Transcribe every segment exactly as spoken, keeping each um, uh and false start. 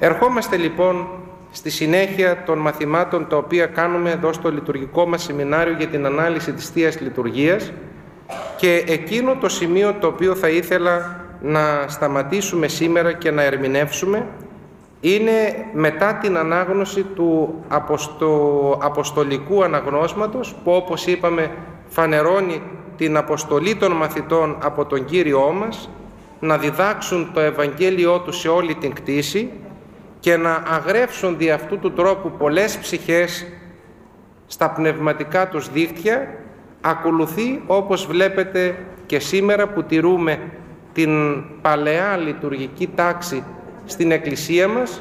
Ερχόμαστε λοιπόν στη συνέχεια των μαθημάτων τα οποία κάνουμε εδώ στο λειτουργικό μας σεμινάριο για την ανάλυση της Θείας Λειτουργίας, και εκείνο το σημείο το οποίο θα ήθελα να σταματήσουμε σήμερα και να ερμηνεύσουμε είναι μετά την ανάγνωση του αποστο... αποστολικού αναγνώσματος, που όπως είπαμε φανερώνει την αποστολή των μαθητών από τον Κύριό μας να διδάξουν το Ευαγγέλιό του σε όλη την κτήση και να αγρεύσουν δι' αυτού του τρόπου πολλές ψυχές στα πνευματικά τους δίχτυα. Ακολουθεί, όπως βλέπετε και σήμερα που τηρούμε την παλαιά λειτουργική τάξη στην Εκκλησία μας,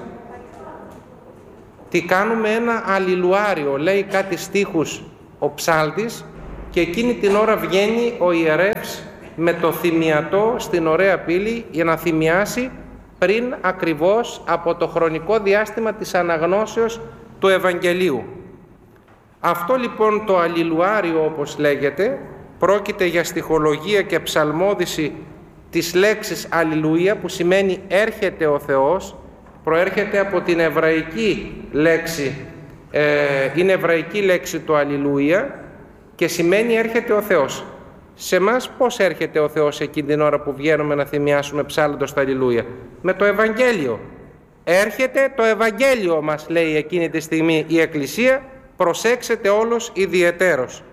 τι κάνουμε ένα αλληλουάριο, λέει κάτι στίχους ο ψάλτης, και εκείνη την ώρα βγαίνει ο ιερεύς με το θυμιατό στην ωραία πύλη για να θυμιάσει πριν ακριβώς από το χρονικό διάστημα της αναγνώσεως του Ευαγγελίου. Αυτό λοιπόν το αλληλουάριο, όπως λέγεται, πρόκειται για στιχολογία και ψαλμόδηση της λέξης αλληλούια, που σημαίνει έρχεται ο Θεός, προέρχεται από την εβραϊκή λέξη, ε, είναι εβραϊκή λέξη το αλληλούια και σημαίνει έρχεται ο Θεός. Σε μας πώς έρχεται ο Θεός εκείνη την ώρα που βγαίνουμε να θυμιάσουμε ψάλλοντας το αλληλούια? Με το Ευαγγέλιο. Έρχεται το Ευαγγέλιο μας, λέει εκείνη τη στιγμή η Εκκλησία, προσέξετε όλος ιδιαιτέρως.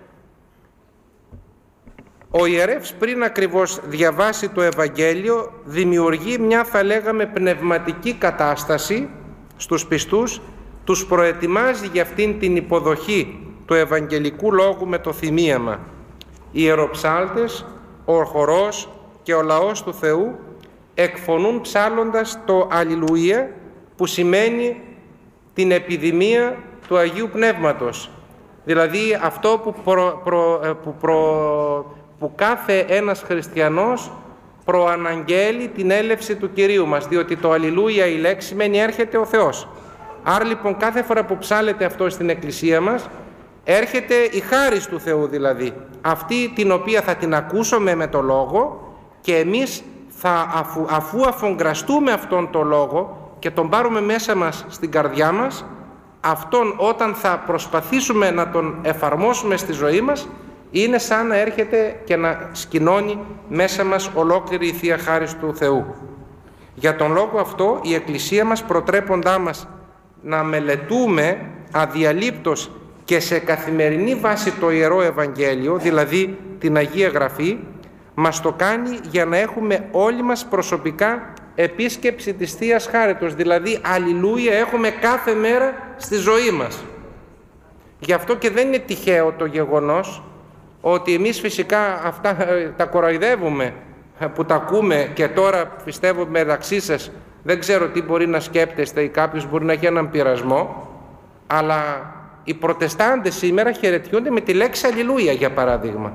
Ο ιερεύς πριν ακριβώς διαβάσει το Ευαγγέλιο δημιουργεί μια, θα λέγαμε, πνευματική κατάσταση στους πιστούς, τους προετοιμάζει για αυτήν την υποδοχή του Ευαγγελικού Λόγου με το θυμίαμα. Οι ιεροψάλτες, ο χορός και ο λαός του Θεού εκφωνούν ψάλλοντας το Αλληλουία, που σημαίνει την επιδημία του Αγίου Πνεύματος. Δηλαδή αυτό που, προ, προ, που, προ, που κάθε ένας χριστιανός προαναγγέλει την έλευση του Κυρίου μας, διότι το Αλληλούια η λέξη σημαίνει έρχεται ο Θεός. Άρα λοιπόν κάθε φορά που ψάλλεται αυτό στην Εκκλησία μας, έρχεται η χάρις του Θεού, δηλαδή αυτή την οποία θα την ακούσουμε με το λόγο, και εμείς θα, αφού, αφού αφογκραστούμε αυτόν τον λόγο και τον πάρουμε μέσα μας στην καρδιά μας, αυτόν όταν θα προσπαθήσουμε να τον εφαρμόσουμε στη ζωή μας, είναι σαν να έρχεται και να σκηνώνει μέσα μας ολόκληρη η Θεία Χάρις του Θεού. Για τον λόγο αυτό η Εκκλησία μας, προτρέποντά μας να μελετούμε αδιαλείπτως και σε καθημερινή βάση το Ιερό Ευαγγέλιο, δηλαδή την Αγία Γραφή, μας το κάνει για να έχουμε όλοι μας προσωπικά επίσκεψη της Θείας Χάριτος, δηλαδή αλληλούια έχουμε κάθε μέρα στη ζωή μας. Γι' αυτό και δεν είναι τυχαίο το γεγονός ότι εμείς φυσικά αυτά τα κοροϊδεύουμε που τα ακούμε, και τώρα πιστεύω μεταξύ σας δεν ξέρω τι μπορεί να σκέπτεστε ή κάποιος μπορεί να έχει έναν πειρασμό, αλλά οι προτεστάντες σήμερα χαιρετιούνται με τη λέξη αλληλούια, για παράδειγμα.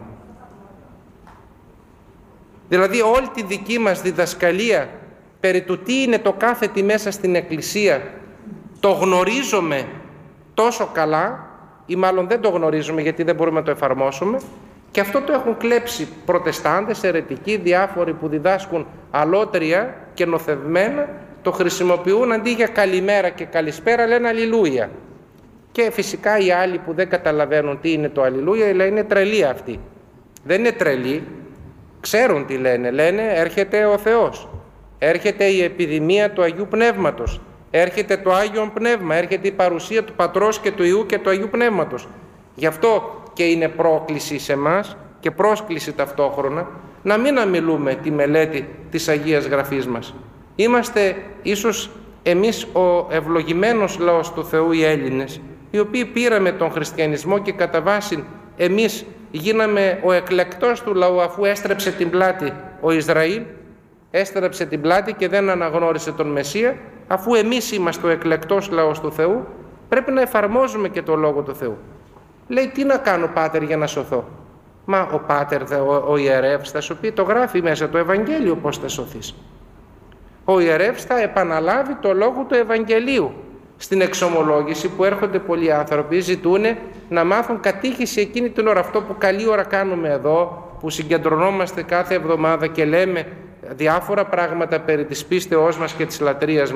Δηλαδή όλη τη δική μας διδασκαλία περί του τι είναι το κάθε τι μέσα στην Εκκλησία το γνωρίζουμε τόσο καλά, ή μάλλον δεν το γνωρίζουμε γιατί δεν μπορούμε να το εφαρμόσουμε, και αυτό το έχουν κλέψει προτεστάντες, αιρετικοί, διάφοροι που διδάσκουν αλότρια και νοθευμένα, το χρησιμοποιούν αντί για καλημέρα και καλησπέρα λένε αλληλούια. Και φυσικά οι άλλοι που δεν καταλαβαίνουν τι είναι το αλληλούια λένε είναι τρελοί αυτοί. Δεν είναι τρελοί, ξέρουν τι λένε. Λένε έρχεται ο Θεός, έρχεται η επιδημία του Αγίου Πνεύματος, έρχεται το Άγιον Πνεύμα, έρχεται η παρουσία του Πατρός και του Υιού και του Αγίου Πνεύματος. Γι' αυτό και είναι πρόκληση σε εμάς και πρόσκληση ταυτόχρονα να μην αμιλούμε τη μελέτη της Αγίας Γραφής μας. Είμαστε ίσως εμείς ο ευλογημένος λαός του Θεού, οι Έλληνες, οι οποίοι πήραμε τον χριστιανισμό και κατά βάση εμείς γίναμε ο εκλεκτός του λαού, αφού έστρεψε την πλάτη ο Ισραήλ, έστρεψε την πλάτη και δεν αναγνώρισε τον Μεσσία. Αφού εμείς είμαστε ο εκλεκτός λαός του Θεού, πρέπει να εφαρμόζουμε και το Λόγο του Θεού. Λέει, τι να κάνω Πάτερ για να σωθώ? Μα ο Πάτερ, ο, ο ιερεύς θα σου πει, το γράφει μέσα το Ευαγγέλιο πώς θα σωθείς. Ο ιερεύς θα επαναλάβει το λόγο του Ευαγγελίου. Στην εξομολόγηση που έρχονται πολλοί άνθρωποι, ζητούν να μάθουν κατήχηση εκείνη την ώρα. Αυτό που καλή ώρα κάνουμε εδώ, που συγκεντρωνόμαστε κάθε εβδομάδα και λέμε διάφορα πράγματα περί της πίστεώς μας και της λατρείας μας,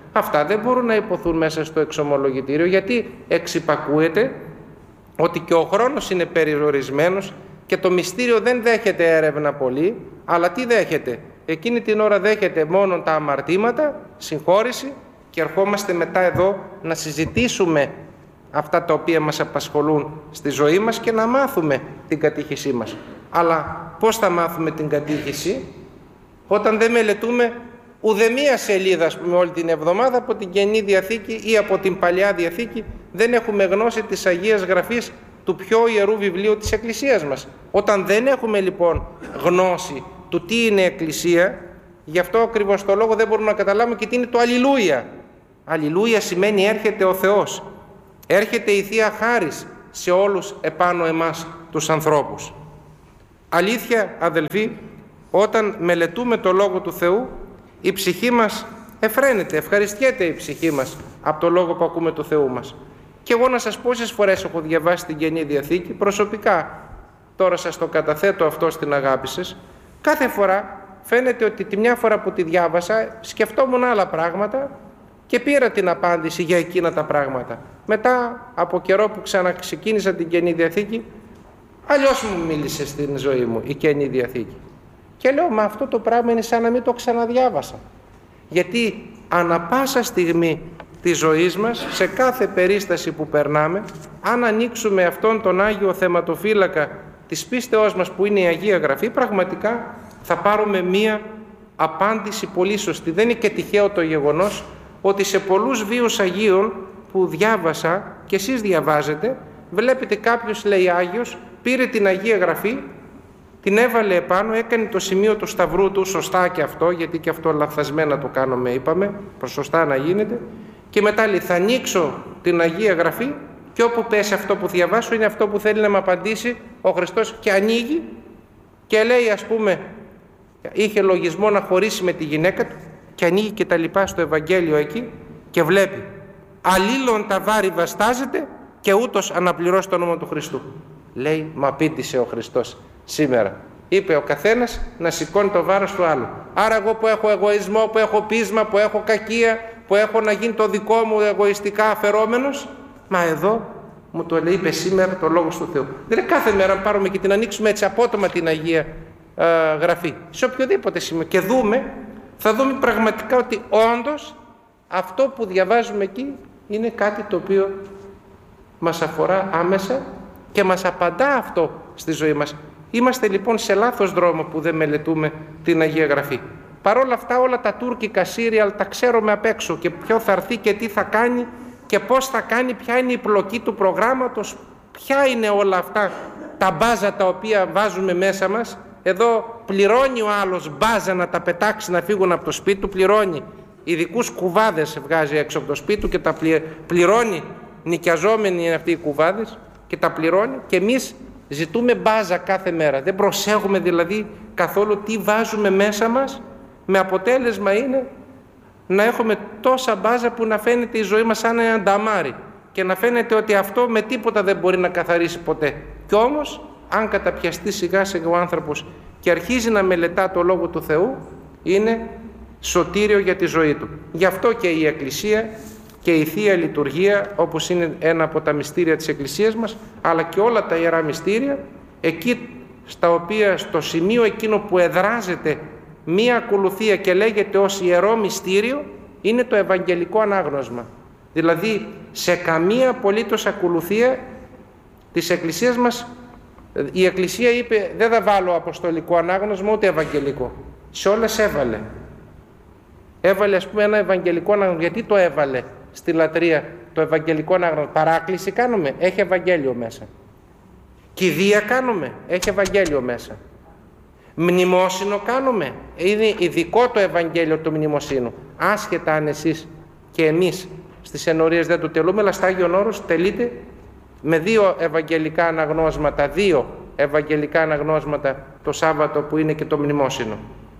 Αυτά δεν μπορούν να υποθούν μέσα στο εξομολογητήριο, γιατί εξυπακούεται ότι και ο χρόνος είναι περιορισμένος και το μυστήριο δεν δέχεται έρευνα πολύ, αλλά τι δέχεται? Εκείνη την ώρα δέχεται μόνο τα αμαρτήματα, συγχώρηση, και ερχόμαστε μετά εδώ να συζητήσουμε αυτά τα οποία μας απασχολούν στη ζωή μας και να μάθουμε την κατήχησή μας. Αλλά πώς θα μάθουμε την κατήχηση? Όταν δεν μελετούμε ουδεμία σελίδα, ας πούμε, όλη την εβδομάδα από την Καινή Διαθήκη ή από την Παλιά Διαθήκη, δεν έχουμε γνώση της Αγίας Γραφής, του πιο ιερού βιβλίου της Εκκλησίας μας. Όταν δεν έχουμε λοιπόν γνώση του τι είναι Εκκλησία, γι' αυτό ακριβώς το λόγο δεν μπορούμε να καταλάβουμε και τι είναι το Αλληλούια. Αλληλούια σημαίνει έρχεται ο Θεός, έρχεται η Θεία Χάρις σε όλους επάνω εμάς τους ανθρώπους. Αλήθεια, αδελφοί, όταν μελετούμε το Λόγο του Θεού, η ψυχή μας εφραίνεται, ευχαριστιέται η ψυχή μας από το Λόγο που ακούμε του Θεού μας. Και εγώ να σας πω πόσες φορές έχω διαβάσει την Καινή Διαθήκη προσωπικά, τώρα σας το καταθέτω αυτό στην αγάπη σας. Κάθε φορά φαίνεται ότι τη μια φορά που τη διάβασα σκεφτόμουν άλλα πράγματα και πήρα την απάντηση για εκείνα τα πράγματα. Μετά από καιρό που ξαναξεκίνησα την Καινή Διαθήκη, αλλιώς μου μίλησε στην ζωή μου η Καινή Διαθήκη. Και λέω, μα αυτό το πράγμα είναι σαν να μην το ξαναδιάβασα. Γιατί ανα πάσα στιγμή της ζωής μας, σε κάθε περίσταση που περνάμε, αν ανοίξουμε αυτόν τον Άγιο Θεματοφύλακα της πίστεώς μας που είναι η Αγία Γραφή, πραγματικά θα πάρουμε μία απάντηση πολύ σωστή. Δεν είναι και τυχαίο το γεγονός ότι σε πολλούς βίους Αγίων που διάβασα και εσείς διαβάζετε, βλέπετε κάποιος λέει Άγιος, πήρε την Αγία Γραφή, την έβαλε επάνω, έκανε το σημείο του σταυρού του, σωστά και αυτό, γιατί και αυτό λαθασμένα το κάνουμε, είπαμε, προς σωστά να γίνεται, και μετά λέει, θα ανοίξω την Αγία Γραφή και όπου πέσει αυτό που διαβάσω είναι αυτό που θέλει να μου απαντήσει ο Χριστός, και ανοίγει και λέει, ας πούμε, είχε λογισμό να χωρίσει με τη γυναίκα του και ανοίγει και τα λοιπά στο Ευαγγέλιο εκεί και βλέπει, αλλήλων τα βάρη βαστάζεται και ούτως αναπληρώσει το όνομα του Χριστού. Λέει, μα πήντησε ο Χριστός σήμερα. Είπε ο καθένας να σηκώνει το βάρος του άλλου. Άρα εγώ που έχω εγωισμό, που έχω πείσμα, που έχω κακία, που έχω να γίνει το δικό μου εγωιστικά αφαιρόμενος, μα εδώ μου το λέει, είπε σήμερα το Λόγος του Θεού. Δεν είναι κάθε μέρα να πάρουμε και την ανοίξουμε έτσι απότομα την Αγία ε, Γραφή. Σε οποιοδήποτε σημείο και δούμε, θα δούμε πραγματικά ότι όντως αυτό που διαβάζουμε εκεί είναι κάτι το οποίο μας αφορά άμεσα και μας απαντά αυτό στη ζωή μας. Είμαστε λοιπόν σε λάθος δρόμο που δεν μελετούμε την Αγία Γραφή. Παρ' όλα αυτά όλα τα τουρκικά σύριαλ τα ξέρουμε απ' έξω και ποιο θα έρθει και τι θα κάνει και πώς θα κάνει, ποια είναι η πλοκή του προγράμματος, ποια είναι όλα αυτά τα μπάζα τα οποία βάζουμε μέσα μας. Εδώ πληρώνει ο άλλος μπάζα να τα πετάξει να φύγουν από το σπίτι του, πληρώνει ειδικούς κουβάδες βγάζει έξω από το σπίτι του και τα πληρώνει, νοικιαζόμενοι είναι αυτοί οι κουβάδες και τα πληρώνει, και εμείς ζητούμε μπάζα κάθε μέρα. Δεν προσέχουμε δηλαδή καθόλου τι βάζουμε μέσα μας, με αποτέλεσμα είναι να έχουμε τόσα μπάζα που να φαίνεται η ζωή μας σαν ένα νταμάρι και να φαίνεται ότι αυτό με τίποτα δεν μπορεί να καθαρίσει ποτέ. Κι όμως αν καταπιαστεί σιγά σιγά ο άνθρωπος και αρχίζει να μελετά το Λόγο του Θεού, είναι σωτήριο για τη ζωή του. Γι' αυτό και η Εκκλησία και η Θεία Λειτουργία, όπως είναι ένα από τα μυστήρια της Εκκλησίας μας, αλλά και όλα τα Ιερά Μυστήρια, εκεί στα οποία στο σημείο εκείνο που εδράζεται μία ακολουθία και λέγεται ως Ιερό Μυστήριο, είναι το Ευαγγελικό Ανάγνωσμα. Δηλαδή σε καμία απολύτως ακολουθία της Εκκλησίας μας, η Εκκλησία είπε δεν θα βάλω Αποστολικό Ανάγνωσμα ούτε Ευαγγελικό. Σε όλες έβαλε. Έβαλε ας πούμε ένα Ευαγγελικό Ανάγνωσμα. Γιατί το έβαλε στη λατρεία το Ευαγγελικό Ανάγνωσμα? Παράκληση κάνουμε, έχει Ευαγγέλιο μέσα. Κηδεία κάνουμε, έχει Ευαγγέλιο μέσα. Μνημόσυνο κάνουμε, είναι ειδικό το Ευαγγέλιο του μνημοσύνου. Άσχετα αν εσείς και εμείς στις ενορίες δεν το τελούμε, αλλά στα Άγιον Όρος τελείται με δύο Ευαγγελικά Αναγνώσματα, δύο Ευαγγελικά Αναγνώσματα το Σάββατο που είναι και το μνημόσυνο.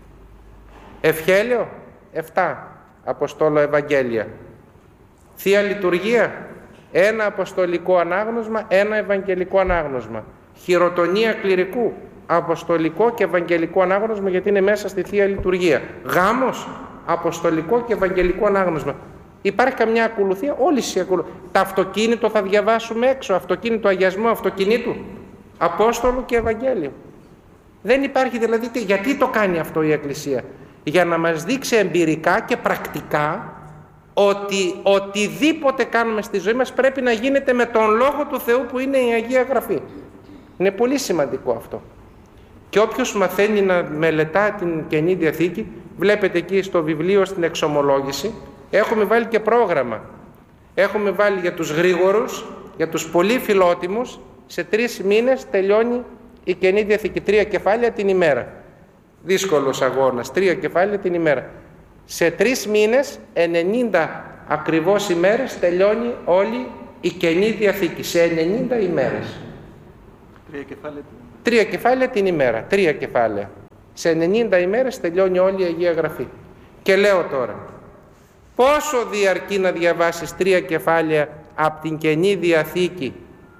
Ευχέλαιο, εφτά Αποστόλο Ευαγγέλια. Θεία Λειτουργία, ένα Αποστολικό Ανάγνωσμα, ένα Ευαγγελικό Ανάγνωσμα. Χειροτονία κληρικού, Αποστολικό και Ευαγγελικό Ανάγνωσμα, γιατί είναι μέσα στη Θεία Λειτουργία. Γάμος, Αποστολικό και Ευαγγελικό Ανάγνωσμα. Υπάρχει καμιά ακολουθία? Όλες οι ακολουθίες. Τα αυτοκίνητο θα διαβάσουμε έξω, αυτοκίνητο αγιασμό αυτοκινήτου, Απόστολου και Ευαγγέλιο. Δεν υπάρχει δηλαδή, γιατί το κάνει αυτό η Εκκλησία? Για να μας δείξει εμπειρικά και πρακτικά ότι οτιδήποτε κάνουμε στη ζωή μας πρέπει να γίνεται με τον Λόγο του Θεού που είναι η Αγία Γραφή. Είναι πολύ σημαντικό αυτό. Και όποιος μαθαίνει να μελετά την Καινή Διαθήκη, βλέπετε εκεί στο βιβλίο στην εξομολόγηση, έχουμε βάλει και πρόγραμμα. Έχουμε βάλει για τους γρήγορους, για τους πολύ φιλότιμους, σε τρεις μήνες τελειώνει η Καινή Διαθήκη, τρία κεφάλαια την ημέρα. Δύσκολος αγώνας, τρία κεφάλαια την ημέρα. Σε τρεις μήνες, ενενήντα ακριβώς ημέρες, τελειώνει όλη η Καινή Διαθήκη, σε ενενήντα ημέρες. Τρία κεφάλαια, τρία κεφάλαια την ημέρα, τρία κεφάλαια. Σε ενενήντα ημέρες τελειώνει όλη η Αγία Γραφή. Και λέω τώρα, πόσο διαρκεί να διαβάσεις τρία κεφάλαια από την Καινή Διαθήκη?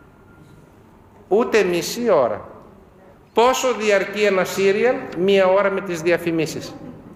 Ούτε μισή ώρα. Πόσο διαρκεί ένα σύριαλ? Μία ώρα με τις διαφημίσεις.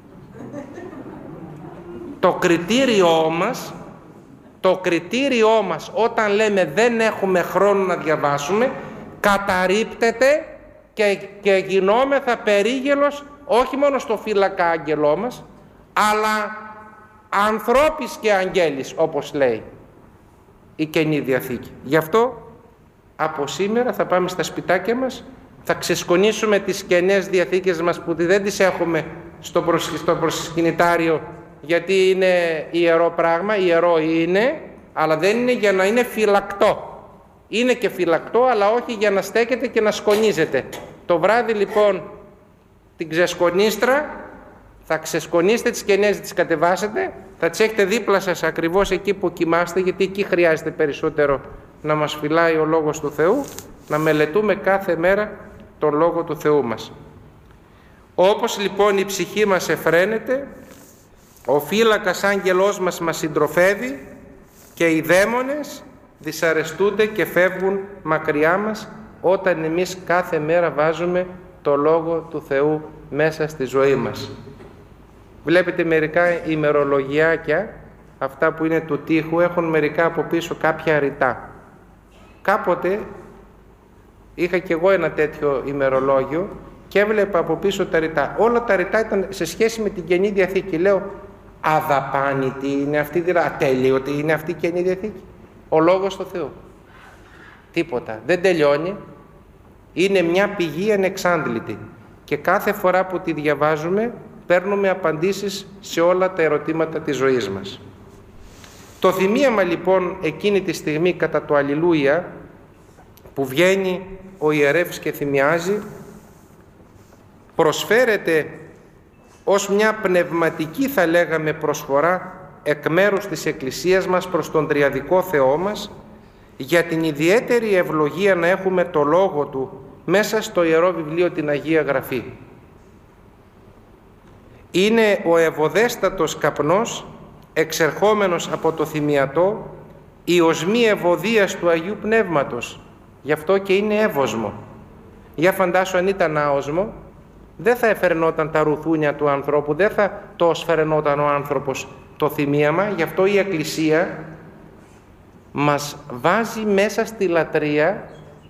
Το κριτήριό μας, το κριτήριό μας όταν λέμε δεν έχουμε χρόνο να διαβάσουμε, καταρρίπτεται και, και γινόμεθα περίγελος όχι μόνο στο φύλακα άγγελό μας, αλλά ανθρώπης και αγγέλης, όπως λέει η Καινή Διαθήκη. Γι' αυτό από σήμερα θα πάμε στα σπιτάκια μας, θα ξεσκονίσουμε τις Καινές Διαθήκες μας που δεν τις έχουμε στο, προσ... στο προσκυνητάριο, γιατί είναι ιερό πράγμα, ιερό είναι, αλλά δεν είναι για να είναι φυλακτό. Είναι και φυλακτό, αλλά όχι για να στέκεται και να σκονίζεται. Το βράδυ λοιπόν την ξεσκονίστρα, θα ξεσκονίσετε τις Καινές, τις κατεβάσετε, θα τις έχετε δίπλα σας ακριβώς εκεί που κοιμάστε, γιατί εκεί χρειάζεται περισσότερο να μας φυλάει ο Λόγος του Θεού, να μελετούμε κάθε μέρα τον Λόγο του Θεού μας. Όπως λοιπόν η ψυχή μας εφραίνεται, ο φύλακας άγγελός μας μας συντροφεύει και οι δαίμονες δυσαρεστούνται και φεύγουν μακριά μας όταν εμείς κάθε μέρα βάζουμε το Λόγο του Θεού μέσα στη ζωή μας. Βλέπετε μερικά ημερολογιάκια, αυτά που είναι του τοίχου, έχουν μερικά από πίσω κάποια ρητά. Κάποτε είχα και εγώ ένα τέτοιο ημερολόγιο και έβλεπα από πίσω τα ρητά. Όλα τα ρητά ήταν σε σχέση με την Καινή Διαθήκη. Λέω, αδαπάνητη είναι αυτή, δηλαδή ατέλειωτη είναι αυτή η Καινή Διαθήκη. Ο Λόγος του Θεού. Τίποτα. Δεν τελειώνει. Είναι μια πηγή ανεξάντλητη. Και κάθε φορά που τη διαβάζουμε, παίρνουμε απαντήσεις σε όλα τα ερωτήματα της ζωής μας. Το θυμίαμα λοιπόν εκείνη τη στιγμή κατά το Αλληλούια, που βγαίνει ο ιερεύς και θυμιάζει, προσφέρεται ως μια πνευματική, θα λέγαμε, προσφορά εκ μέρους της Εκκλησίας μας προς τον Τριαδικό Θεό μας, για την ιδιαίτερη ευλογία να έχουμε το Λόγο Του μέσα στο Ιερό Βιβλίο, την Αγία Γραφή. Είναι ο ευωδέστατος καπνός εξερχόμενος από το θυμιατό, η οσμή ευωδίας του Αγίου Πνεύματος. Γι' αυτό και είναι εύωσμο. Για φαντάσου αν ήταν άοσμο, δεν θα εφερνόταν τα ρουθούνια του ανθρώπου, δεν θα το σφαιρενόταν ο άνθρωπος το θυμίαμα. Γι' αυτό η Εκκλησία μας βάζει μέσα στη λατρεία,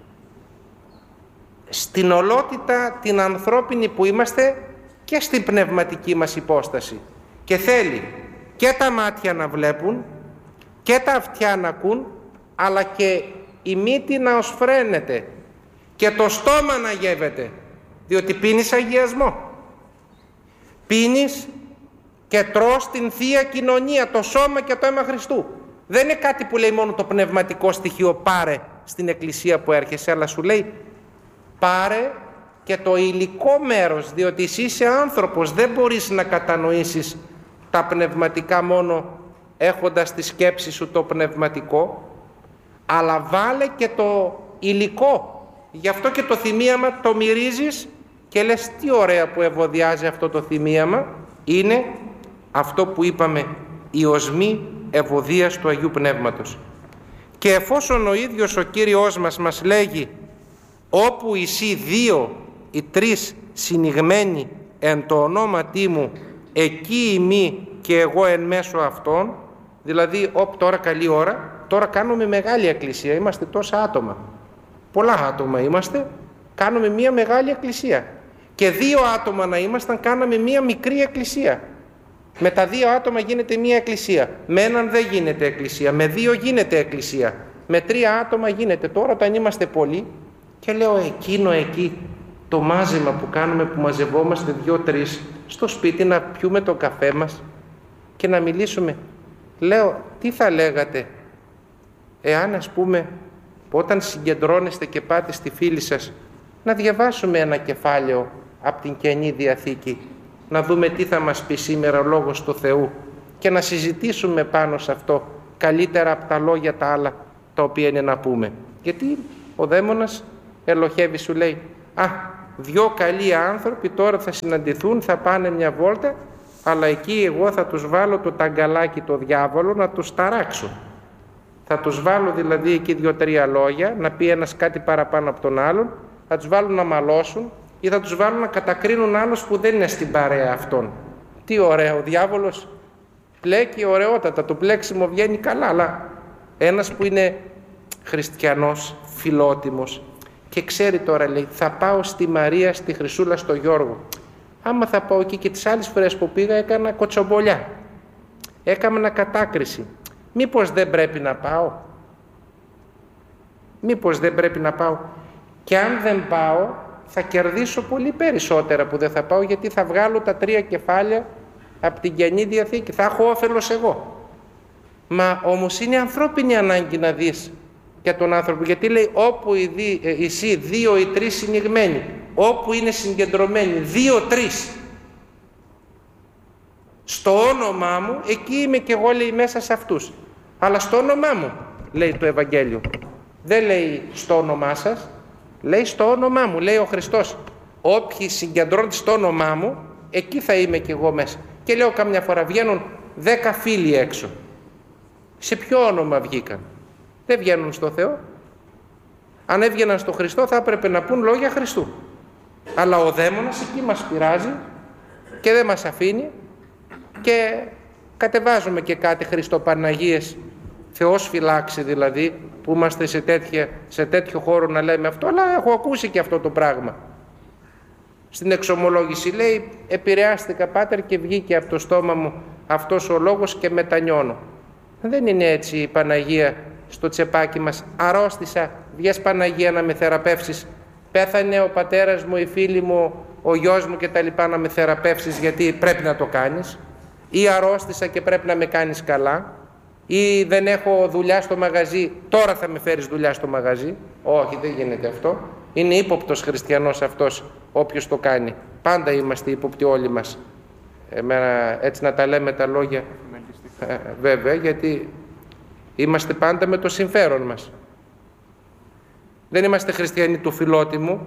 στην ολότητα την ανθρώπινη που είμαστε και στην πνευματική μας υπόσταση. Και θέλει και τα μάτια να βλέπουν και τα αυτιά να ακούν, αλλά και η μύτη να οσφραίνεται και το στόμα να γεύεται, διότι πίνεις αγιασμό. Πίνεις και τρως την Θεία Κοινωνία, το σώμα και το αίμα Χριστού. Δεν είναι κάτι που λέει μόνο το πνευματικό στοιχείο, πάρε στην εκκλησία που έρχεσαι, αλλά σου λέει πάρε και το υλικό μέρος, διότι εσύ είσαι άνθρωπος, δεν μπορείς να κατανοήσεις τα πνευματικά μόνο έχοντας τη σκέψη σου το πνευματικό, αλλά βάλε και το υλικό. Γι' αυτό και το θυμίαμα το μυρίζεις και λες τι ωραία που ευωδιάζει αυτό το θυμίαμα. Είναι αυτό που είπαμε, η οσμή ευωδίας του Αγίου Πνεύματος. Και εφόσον ο ίδιος ο Κύριος μας μας λέγει όπου εσύ δύο οι τρεις συνηγμένοι εν το ονόματί μου, εκεί ημί και εγώ εν μέσω αυτών, Δηλαδή, όπ, τώρα καλή ώρα, τώρα κάνουμε μεγάλη εκκλησία, είμαστε τόσα άτομα. Πολλά άτομα είμαστε, κάνουμε μία μεγάλη εκκλησία. Και δύο άτομα να ήμασταν, κάναμε μία μικρή εκκλησία. Με τα δύο άτομα γίνεται μία εκκλησία. Με έναν δεν γίνεται εκκλησία. Με δύο γίνεται εκκλησία. Με τρία άτομα γίνεται. Τώρα όταν είμαστε πολλοί, και λέω εκείνο εκεί το μάζεμα που κάνουμε, που μαζευόμαστε δύο-τρεις στο σπίτι να πιούμε τον καφέ μας και να μιλήσουμε. Λέω, τι θα λέγατε εάν, ας πούμε, όταν συγκεντρώνεστε και πάτε στη φίλη σας, να διαβάσουμε ένα κεφάλαιο από την Καινή Διαθήκη, να δούμε τι θα μας πει σήμερα ο Λόγος του Θεού και να συζητήσουμε πάνω σε αυτό καλύτερα από τα λόγια τα άλλα τα οποία είναι να πούμε. Γιατί ο δαίμονας ελοχεύει, σου λέει, α, δυο καλοί άνθρωποι τώρα θα συναντηθούν, θα πάνε μια βόλτα, αλλά εκεί εγώ θα τους βάλω το ταγκαλάκι το διάβολο να τους ταράξω. Θα τους βάλω δηλαδή εκεί δύο-τρία λόγια, να πει ένας κάτι παραπάνω από τον άλλον, θα τους βάλουν να μαλώσουν ή θα τους βάλουν να κατακρίνουν άλλους που δεν είναι στην παρέα αυτών. Τι ωραίο, ο διάβολος πλέκει ωραιότατα, το πλέξιμο βγαίνει καλά, αλλά ένας που είναι χριστιανός, φιλότιμος και ξέρει τώρα, λέει, θα πάω στη Μαρία, στη Χρυσούλα, στο Γιώργο. Άμα θα πάω εκεί, και τις άλλες φορές που πήγα έκανα κοτσομπολιά, έκανα κατάκριση. Μήπως δεν πρέπει να πάω, μήπως δεν πρέπει να πάω. Και αν δεν πάω θα κερδίσω πολύ περισσότερα που δεν θα πάω, γιατί θα βγάλω τα τρία κεφάλαια από την Καινή Διαθήκη, θα έχω όφελος εγώ. Μα όμως είναι ανθρώπινη ανάγκη να δεις για τον άνθρωπο, γιατί λέει όπου εσύ δύο ή τρεις συνηγμένοι, όπου είναι συγκεντρωμένοι δύο-τρεις στο όνομά μου, εκεί είμαι και εγώ, λέει, μέσα σε αυτούς. Αλλά στο όνομά μου, λέει το Ευαγγέλιο. Δεν λέει στο όνομά σας, λέει στο όνομά μου, λέει ο Χριστός. Όποιοι συγκεντρώνονται στο όνομά μου, εκεί θα είμαι και εγώ μέσα. Και λέω καμιά φορά, βγαίνουν δέκα φίλοι έξω. Σε ποιο όνομα βγήκαν? Δεν βγαίνουν στο Θεό. Αν έβγαιναν στο Χριστό θα έπρεπε να πούν λόγια Χριστού. Αλλά ο δαίμονας εκεί μας πειράζει και δεν μας αφήνει και κατεβάζουμε και κάτι Χριστοπαναγίες, Θεός φυλάξει δηλαδή, που είμαστε σε, τέτοια, σε τέτοιο χώρο να λέμε αυτό, αλλά έχω ακούσει και αυτό το πράγμα. Στην εξομολόγηση λέει, επηρεάστηκα πάτερ και βγήκε από το στόμα μου αυτός ο λόγος και μετανιώνω. Δεν είναι έτσι η Παναγία στο τσεπάκι μας. Αρρώστησα, βγες Παναγία να με θεραπεύσεις. Πέθανε ο πατέρας μου, η φίλη μου, ο γιος μου και τα λοιπά, να με θεραπεύσεις γιατί πρέπει να το κάνεις. Ή αρρώστησα και πρέπει να με κάνεις καλά. Ή δεν έχω δουλειά στο μαγαζί, τώρα θα με φέρεις δουλειά στο μαγαζί. Όχι, δεν γίνεται αυτό. Είναι ύποπτος χριστιανός αυτός όποιος το κάνει. Πάντα είμαστε ύποπτοι όλοι μας. Εμένα, έτσι να τα λέμε τα λόγια, ε, βέβαια, γιατί είμαστε πάντα με το συμφέρον μας. Δεν είμαστε χριστιανοί του φιλότιμου.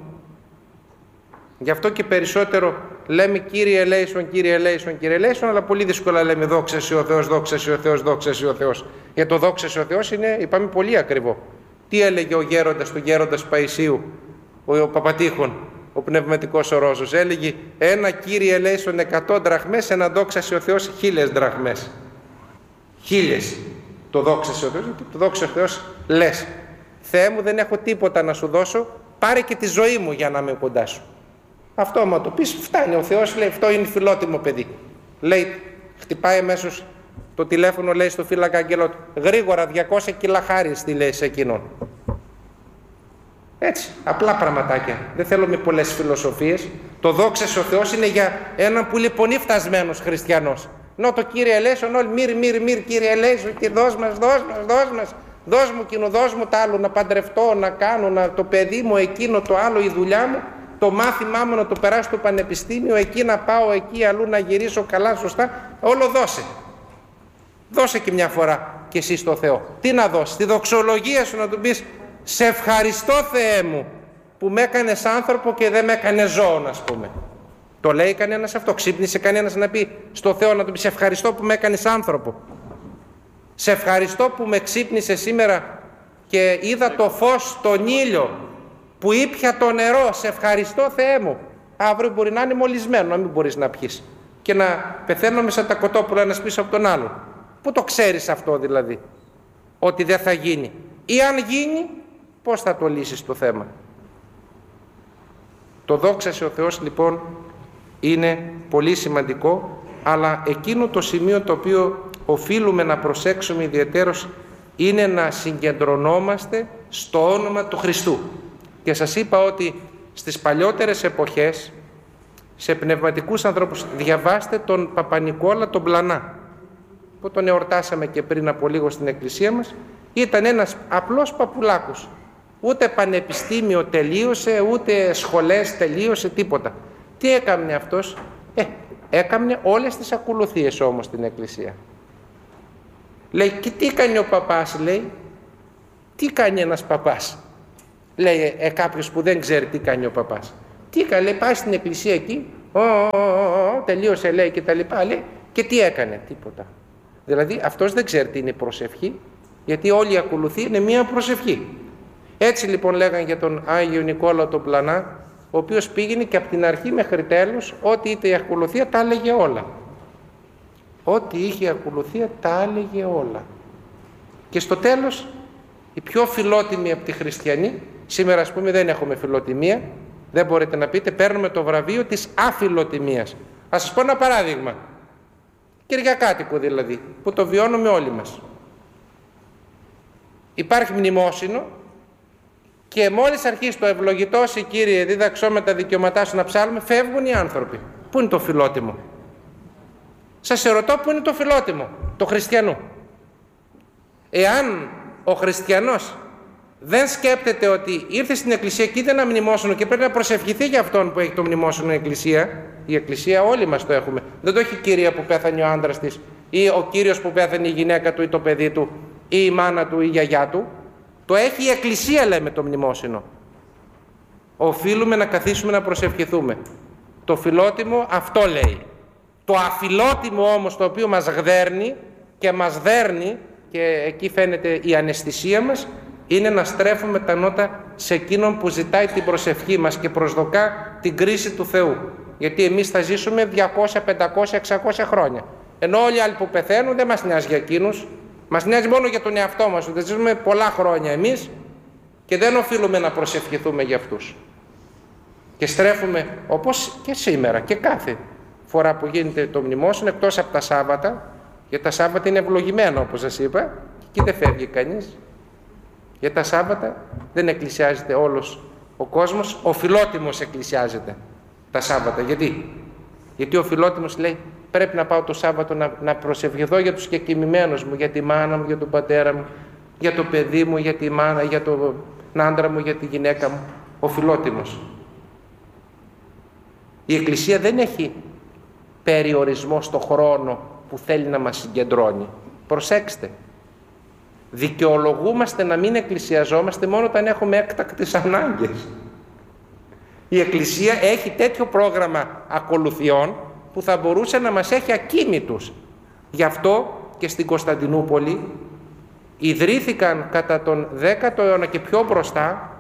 Γι' αυτό και περισσότερο λέμε Κύριε ελέησον, Κύριε ελέησον, Κύριε ελέησον, αλλά πολύ δύσκολα λέμε δόξα σε ο Θεός, δόξα σε ο Θεός, δόξα σε ο Θεός. Για το δόξα σε ο Θεός είναι, είπαμε, πολύ ακριβό. Τι έλεγε ο γέροντας του γέροντας Παϊσίου, ο, ο Παπατήχων, ο πνευματικός ο Ρώσος? Έλεγε ένα Κύριε ελέησον εκατό δραχμές, ένα δόξα σε ο Θεός χίλιες δραχμές. Χίλιες. Το δόξα σε ο Θεός, το δόξα σε ο Θεός λες, Θεέ μου, δεν έχω τίποτα να σου δώσω, πάρε και τη ζωή μου για να είμαι κοντά σου. Αυτό άμα το πεις φτάνει. Ο Θεός λέει, αυτό είναι φιλότιμο παιδί. Λέει, χτυπάει αμέσως το τηλέφωνο, λέει στο φύλακα αγγελό του, γρήγορα διακόσια κιλά χάρις τι λέει σε εκείνον. Έτσι, απλά πραγματάκια. Δεν θέλω με πολλές φιλοσοφίες. Το δόξα σε ο Θεός είναι για έναν που λιπονεί φτασμένος χριστιανός. Νο το Κύριε ελέησον όλοι, μύρ, μύρ, μύρ, Κύριε ελέησον και δώσ' μας, δώσ' μας, δώσ' μας. Δώσ' μου κοινό, δώσ' μου τ' άλλο, να παντρευτώ, να κάνω, να, το παιδί μου, εκείνο, το άλλο, η δουλειά μου, το μάθημά μου να το περάσω στο πανεπιστήμιο, εκεί να πάω, εκεί αλλού να γυρίσω καλά, σωστά. Όλο δώσε. Δώσε και μια φορά κι εσύ στο Θεό. Τι να δώσεις? Τη δοξολογία σου να του πεις, σε ευχαριστώ Θεέ μου που με έκανες άνθρωπο και δεν με έκανες ζώο, ας πούμε. Το λέει κανένας αυτό? Ξύπνησε κανένας να πει στο Θεό, να του πει σε ευχαριστώ που με έκανες άνθρωπο? Σε ευχαριστώ που με ξύπνησε σήμερα και είδα το φως, τον ήλιο, που ήπια το νερό. Σε ευχαριστώ Θεέ μου. Αύριο μπορεί να είναι μολυσμένο, να μην μπορείς να πιεις και να πεθαίνουμε σαν τα κοτόπουλα ένας πίσω από τον άλλον. Πού το ξέρεις αυτό δηλαδή, ότι δεν θα γίνει? Ή αν γίνει, πώς θα το λύσεις το θέμα? Το δόξασε ο Θεός λοιπόν είναι πολύ σημαντικό, αλλά εκείνο το σημείο το οποίο οφείλουμε να προσέξουμε ιδιαιτέρως είναι να συγκεντρωνόμαστε στο όνομα του Χριστού. Και σας είπα ότι στις παλιότερες εποχές, σε πνευματικούς ανθρώπους, διαβάστε τον Παπα-Νικόλα τον Πλανά, που τον εορτάσαμε και πριν από λίγο στην εκκλησία μας. Ήταν ένας απλός παπουλάκος, ούτε πανεπιστήμιο τελείωσε, ούτε σχολές τελείωσε, τίποτα. Τι έκαμνε αυτός? Ε, έκαμνε όλες τις ακολουθίες όμως στην εκκλησία. Λέει, και τι κάνει ο παπάς? Λέει, τι κάνει ένας παπάς? Λέει ε, κάποιος που δεν ξέρει τι κάνει ο παπάς. Τι έκανε? Λέει, πάει στην εκκλησία εκεί, ο, ο, ο, ο, τελείωσε λέει και τα λοιπά, λέει, και τι έκανε? Τίποτα. Δηλαδή αυτός δεν ξέρει τι είναι προσευχή, γιατί όλη η ακολουθία είναι μία προσευχή. Έτσι λοιπόν λέγαν για τον Άγιο Νικόλαο τον Πλανά, ο οποίος πήγαινε και από την αρχή μέχρι τέλους, ό,τι είτε η ακολουθία τα έλεγε όλα. Ό,τι είχε η ακολουθία τα έλεγε όλα. Και στο τέλος, οι πιο φιλότιμοι από τη χριστιανοί, σήμερα ας πούμε δεν έχουμε φιλοτιμία, δεν μπορείτε να πείτε, παίρνουμε το βραβείο της αφιλοτιμίας. Ας σας πω ένα παράδειγμα, κυριακάτικο δηλαδή, που το βιώνουμε όλοι μας. Υπάρχει μνημόσυνο και μόλις αρχίσει το ευλογητώσει Κύριε δίδαξό με τα δικαιώματά σου να ψάλουμε, φεύγουν οι άνθρωποι. Πού είναι το φιλότιμο? Σας ερωτώ, πού είναι το φιλότιμο, το χριστιανού? Εάν ο χριστιανός δεν σκέπτεται ότι ήρθε στην εκκλησία και είδε ένα μνημόσυνο και πρέπει να προσευχηθεί για αυτόν που έχει το μνημόσυνο η εκκλησία, η εκκλησία όλοι μας το έχουμε. Δεν το έχει η κυρία που πέθανε ο άντρας της, ή ο κύριος που πέθανε η γυναίκα του ή το παιδί του, ή η μάνα του ή η γιαγιά του. Το έχει η εκκλησία, λέμε, το μνημόσυνο. Οφείλουμε να καθίσουμε να προσευχηθούμε. Το φιλότιμο αυτό λέει. Το αφιλότιμο όμως, το οποίο μας γδέρνει και μας δέρνει, και εκεί φαίνεται η αναισθησία μας, είναι να στρέφουμε τα νότα σε εκείνον που ζητάει την προσευχή μας και προσδοκά την κρίση του Θεού. Γιατί εμείς θα ζήσουμε διακόσια, πεντακόσια, εξακόσια χρόνια. Ενώ όλοι οι άλλοι που πεθαίνουν δεν μας νοιάζει για εκείνους. Μας νοιάζει μόνο για τον εαυτό μας. Δεν ζήσουμε πολλά χρόνια εμείς και δεν οφείλουμε να προσευχηθούμε για αυτούς. Και στρέφουμε, όπως και σήμερα και κάθε φορά που γίνεται το μνημόσυνο, εκτός από τα Σάββατα, γιατί τα Σάββατα είναι ευλογημένα όπως σας είπα, και δεν φεύγει κανείς. Για τα Σάββατα δεν εκκλησιάζεται όλος ο κόσμος, ο φιλότιμος εκκλησιάζεται τα Σάββατα. Γιατί? Γιατί ο φιλότιμος λέει, πρέπει να πάω το Σάββατο να, να προσευχηθώ για τους κεκοιμημένους μου, για τη μάνα μου, για τον πατέρα μου, για το παιδί μου, για τη μάνα, για τον άντρα μου, για τη γυναίκα μου. Ο φιλότιμος. Η Εκκλησία δεν έχει περιορισμό στο χρόνο που θέλει να μας συγκεντρώνει. Προσέξτε. Δικαιολογούμαστε να μην εκκλησιαζόμαστε μόνο όταν έχουμε έκτακτες ανάγκες. Η Εκκλησία έχει τέτοιο πρόγραμμα ακολουθιών που θα μπορούσε να μας έχει ακίνητους. Γι' αυτό και στην Κωνσταντινούπολη ιδρύθηκαν κατά τον δέκατο αιώνα και πιο μπροστά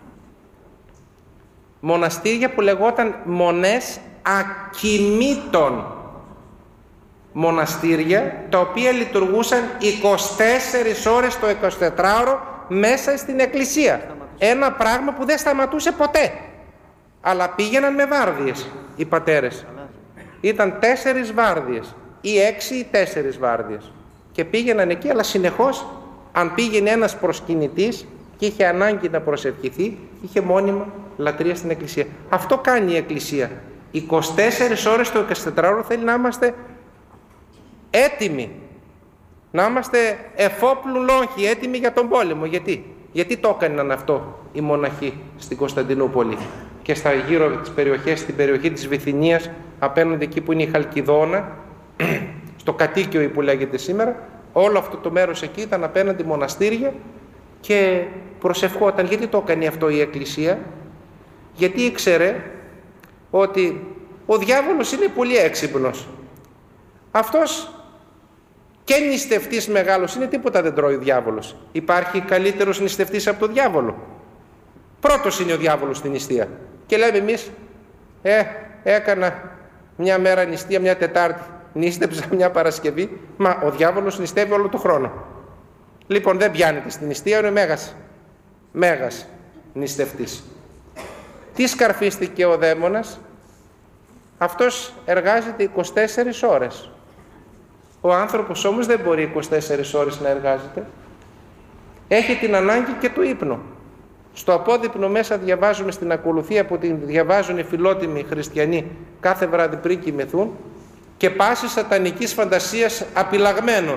μοναστήρια που λεγόταν μονές ακινήτων. Μοναστήρια τα οποία λειτουργούσαν είκοσι τέσσερις ώρες το εικοσιτετράωρο μέσα στην εκκλησία. Ένα πράγμα που δεν σταματούσε ποτέ. Αλλά πήγαιναν με βάρδιες οι πατέρες. Ήταν τέσσερις βάρδιες ή έξι ή τέσσερις βάρδιες. Και πήγαιναν εκεί, αλλά συνεχώς αν πήγαινε ένας προσκυνητής και είχε ανάγκη να προσευχηθεί, είχε μόνιμα λατρεία στην εκκλησία. Αυτό κάνει η εκκλησία. είκοσι τέσσερις ώρες το εικοσιτετράωρο θέλει να είμαστε έτοιμοι. Να είμαστε εφόπλου λόγχοι, έτοιμοι για τον πόλεμο. Γιατί? Γιατί το έκαναν αυτό οι μοναχοί στην Κωνσταντινούπολη και στα γύρω τις περιοχές, στην περιοχή της Βυθινίας, απέναντι εκεί που είναι η Χαλκιδόνα, στο κατοίκιο που λέγεται σήμερα, όλο αυτό το μέρος εκεί ήταν απέναντι μοναστήρια και προσευχόταν. Γιατί το έκανε αυτό η Εκκλησία? Γιατί ήξερε ότι ο διάβολος είναι πολύ έξυπνος. Αυτός και νηστευτής μεγάλος είναι, τίποτα δεν τρώει ο διάβολος. Υπάρχει καλύτερος νηστευτής από τον διάβολο? Πρώτος είναι ο διάβολος στην νηστεία. Και λέμε εμείς, ε, έκανα μια μέρα νηστεία, μια Τετάρτη. νίστεψα μια Παρασκευή, μα ο διάβολος νηστεύει όλο το χρόνο. Λοιπόν, δεν πιάνεται στην νηστεία, είναι μέγας, μέγας νηστευτής. Τι σκαρφίστηκε ο δαίμονας? Αυτός εργάζεται είκοσι τέσσερις ώρες. Ο άνθρωπος όμως δεν μπορεί είκοσι τέσσερις ώρες να εργάζεται. Έχει την ανάγκη και του ύπνου. Στο απόδειπνο μέσα διαβάζουμε στην ακολουθία που την διαβάζουν οι φιλότιμοι χριστιανοί κάθε βράδυ πριν κοιμηθούν, και πάση σατανικής φαντασίας απειλαγμένων.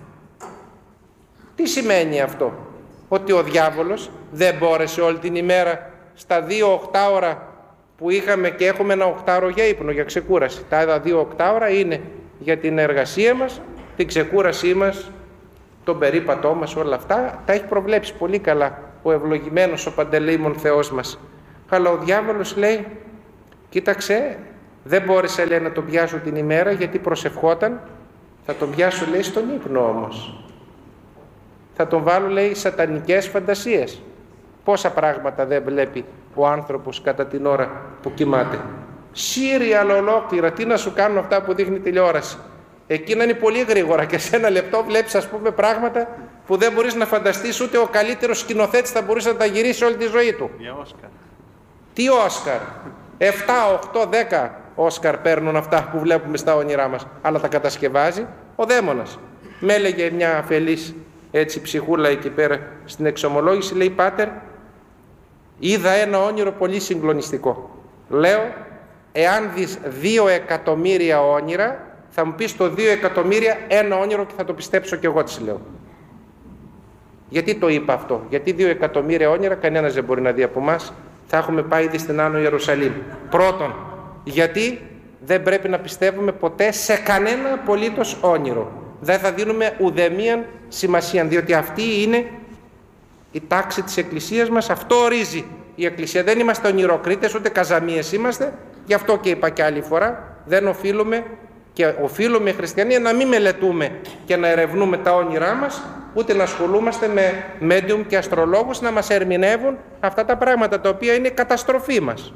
Τι σημαίνει αυτό? Ότι ο διάβολος δεν μπόρεσε όλη την ημέρα στα δύο οκτάωρα που είχαμε, και έχουμε ένα οκτάωρο για ύπνο, για ξεκούραση. Τα άλλα δύο οκτάωρα είναι για την εργασία μας, την ξεκούρασή μας, τον περίπατό μας, όλα αυτά τα έχει προβλέψει πολύ καλά ο ευλογημένος, ο παντελεήμων Θεός μας. Αλλά ο διάβολος λέει, κοίταξε, δεν μπόρεσε, λέει, να τον πιάσω την ημέρα γιατί προσευχόταν, θα τον πιάσω, λέει, στον ύπνο όμως. Θα τον βάλω, λέει, σατανικές φαντασίες. Πόσα πράγματα δεν βλέπει ο άνθρωπος κατά την ώρα που κοιμάται. Σύριαλ ολόκληρα, τι να σου κάνουν αυτά που δείχνει τηλεόραση. Εκείνα είναι πολύ γρήγορα και σε ένα λεπτό βλέπεις, ας πούμε, πράγματα που δεν μπορείς να φανταστείς, ούτε ο καλύτερος σκηνοθέτης θα μπορούσε να τα γυρίσει όλη τη ζωή του. Για Όσκαρ. Τι Όσκαρ? εφτά, οκτώ, δέκα Όσκαρ παίρνουν αυτά που βλέπουμε στα όνειρά μας. Αλλά τα κατασκευάζει ο δαίμονας. Με έλεγε μια αφελής έτσι ψυχούλα εκεί πέρα στην εξομολόγηση, λέει, πάτερ, είδα ένα όνειρο πολύ συγκλονιστικό. Λέω, εάν δεις δύο εκατομμύρια όνειρα, θα μου πεις το δύο εκατομμύρια ένα όνειρο και θα το πιστέψω κι εγώ, της λέω. Γιατί το είπα αυτό? Γιατί δύο εκατομμύρια όνειρα κανένας δεν μπορεί να δει από εμάς. Θα έχουμε πάει ήδη στην Άνω Ιερουσαλήμ. Πρώτον, γιατί δεν πρέπει να πιστεύουμε ποτέ σε κανένα απολύτως όνειρο. Δεν θα δίνουμε ουδέμιαν σημασία, διότι αυτή είναι η τάξη της Εκκλησίας μας, αυτό ορίζει η Εκκλησία. Δεν είμαστε ονειροκρίτες, ούτε καζαμίες είμαστε, γι' αυτό και είπα και άλλη φορά, δεν οφείλουμε και οφείλουμε οι χριστιανοί να μην μελετούμε και να ερευνούμε τα όνειρά μας, ούτε να ασχολούμαστε με medium και αστρολόγους να μας ερμηνεύουν αυτά τα πράγματα, τα οποία είναι καταστροφή μας.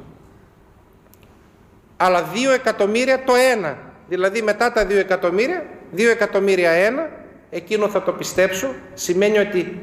Αλλά δύο εκατομμύρια το ένα, δηλαδή μετά τα δύο εκατομμύρια, δύο εκατομμύρια ένα, εκείνο θα το πιστέψω, σημαίνει ότι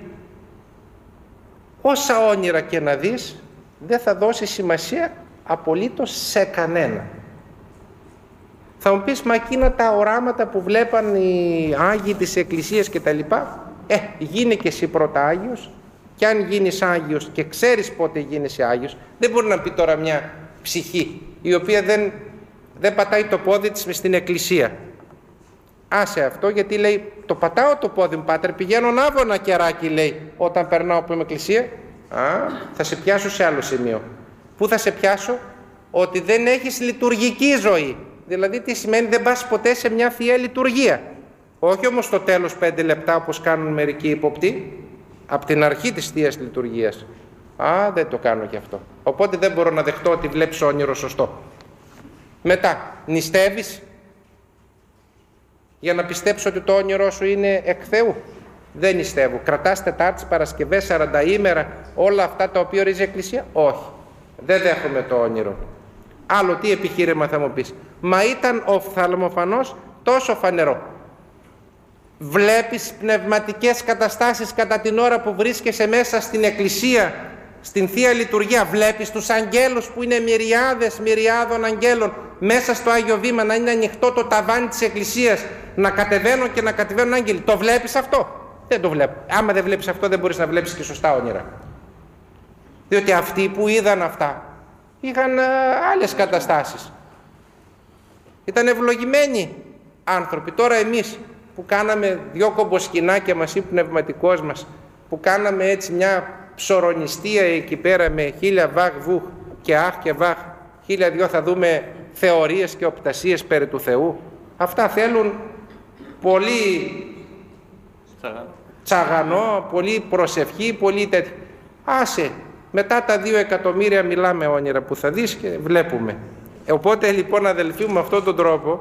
όσα όνειρα και να δεις, δεν θα δώσει σημασία απολύτως σε κανένα. Θα μου πεις, μα εκείνα τα οράματα που βλέπαν οι Άγιοι της Εκκλησίας και τα λοιπά, ε, γίνε και εσύ πρώτα Άγιος, και αν γίνεις Άγιος και ξέρεις πότε γίνεσαι Άγιος, δεν μπορεί να πει τώρα μια ψυχή η οποία δεν, δεν πατάει το πόδι της μες στην Εκκλησία. Άσε αυτό, γιατί λέει, το πατάω το πόδι μου, πάτερ, πηγαίνω να άβω ένα κεράκι, λέει, όταν περνάω από την Εκκλησία. Α, θα σε πιάσω σε άλλο σημείο. Πού θα σε πιάσω? Ότι δεν έχεις λειτουργική ζωή. Δηλαδή τι σημαίνει? Δεν πας ποτέ σε μια Θεία Λειτουργία. Όχι όμως στο τέλος πέντε λεπτά όπως κάνουν μερικοί υποπτοί, από την αρχή της Θείας Λειτουργίας. Α, δεν το κάνω κι αυτό. Οπότε δεν μπορώ να δεχτώ ότι βλέπεις όνειρο σωστό. Μετά, νηστεύεις για να πιστέψω ότι το όνειρό σου είναι εκ Θεού? Δεν νηστεύω. Κρατάς Τετάρτης, Παρασκευές, σαρανταήμερα, όλα αυτά τα οποία ορίζει η Εκκλησία? Όχι. Δεν δέχομαι το όνειρο. Άλλο τι επιχείρημα θα μου πεις? Μα ήταν οφθαλμοφανώς τόσο φανερό. Βλέπεις πνευματικές καταστάσεις κατά την ώρα που βρίσκεσαι μέσα στην Εκκλησία, στην Θεία Λειτουργία. Βλέπεις τους αγγέλους που είναι μυριάδες μυριάδων αγγέλων μέσα στο Άγιο Βήμα, να είναι ανοιχτό το ταβάνι της Εκκλησίας, να κατεβαίνουν και να κατεβαίνουν άγγελοι. Το βλέπεις αυτό? Δεν το βλέπω. Άμα δεν βλέπεις αυτό, δεν μπορείς να βλέπεις και σωστά όνειρα. Διότι αυτοί που είδαν αυτά είχαν άλλες καταστάσεις. Ήταν ευλογημένοι άνθρωποι. Τώρα εμείς που κάναμε δυο κομποσκηνάκια μας ή πνευματικός μας, που κάναμε έτσι μια ψωρονιστία εκεί πέρα με χίλια βάχ βούχ και αχ και βάχ, χίλια δυο θα δούμε θεωρίες και οπτασίες περί του Θεού. Αυτά θέλουν πολύ τσαγανό, πολύ προσευχή, πολύ τέτοιο. Άσε, μετά τα δύο εκατομμύρια μιλάμε όνειρα που θα δεις και βλέπουμε. Οπότε λοιπόν αδελφοί μου, με αυτόν τον τρόπο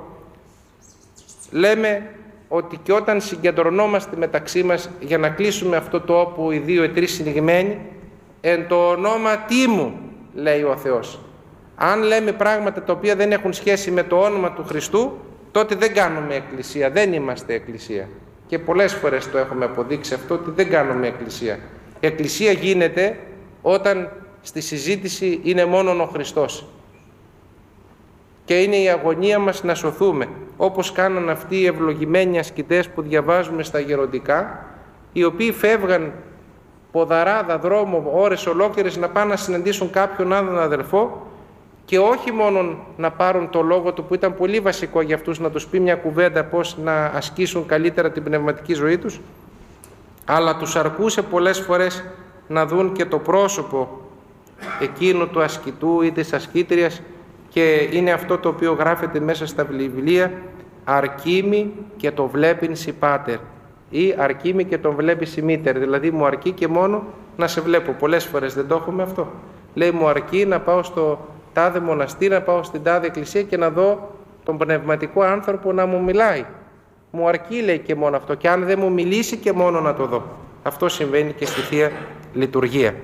λέμε ότι και όταν συγκεντρωνόμαστε μεταξύ μας για να κλείσουμε αυτό το όπου οι δύο ή τρεις συνηγμένοι, εν το ονόματί μου, λέει ο Θεός. Αν λέμε πράγματα τα οποία δεν έχουν σχέση με το όνομα του Χριστού, τότε δεν κάνουμε εκκλησία, δεν είμαστε εκκλησία. Και πολλές φορές το έχουμε αποδείξει αυτό, ότι δεν κάνουμε εκκλησία. Η εκκλησία γίνεται όταν στη συζήτηση είναι μόνον ο Χριστός. Και είναι η αγωνία μας να σωθούμε, όπως κάναν αυτοί οι ευλογημένοι ασκητές που διαβάζουμε στα γεροντικά, οι οποίοι φεύγαν ποδαράδα, δρόμο, ώρες ολόκληρες να πάνε να συναντήσουν κάποιον άλλον αδελφό και όχι μόνο να πάρουν το λόγο του, που ήταν πολύ βασικό για αυτούς, να τους πει μια κουβέντα πώς να ασκήσουν καλύτερα την πνευματική ζωή τους, αλλά τους αρκούσε πολλές φορές να δουν και το πρόσωπο εκείνου του ασκητού ή της ασκήτριας, και είναι αυτό το οποίο γράφεται μέσα στα βιβλία, «Αρκίμη και το βλέπειν σι πάτερ» ή «Αρκίμη και τον βλέπει η μήτερ», δηλαδή μου αρκεί και μόνο να σε βλέπω. Πολλές φορές δεν το έχουμε αυτό. Λέει, μου αρκεί να πάω στο τάδε μοναστήρι, να πάω στην τάδε εκκλησία και να δω τον πνευματικό άνθρωπο να μου μιλάει. Μου αρκεί, λέει, και μόνο αυτό, και αν δεν μου μιλήσει και μόνο να το δω. Αυτό συμβαίνει και στη Θεία Λειτουργία.